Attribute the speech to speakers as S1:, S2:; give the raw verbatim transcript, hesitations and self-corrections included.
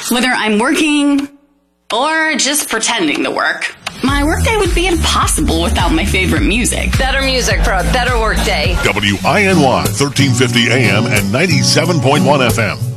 S1: Whether I'm working or just pretending to work, my workday would be impossible without my favorite music.
S2: Better music for a better workday.
S3: W I N Y, thirteen fifty A M and ninety-seven point one F M.